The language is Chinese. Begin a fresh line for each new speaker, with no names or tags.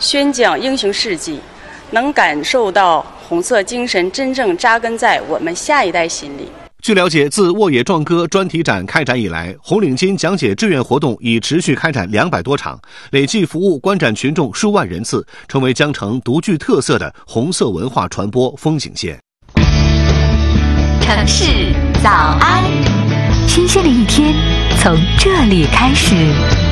宣讲英雄事迹，能感受到红色精神真正扎根在我们下一代心里。
据了解，自沃野壮歌专题展开展以来，红领巾讲解志愿活动已持续开展200多场，累计服务观展群众数万人次，成为江城独具特色的红色文化传播风景线。
城市早安，新鲜的一天从这里开始。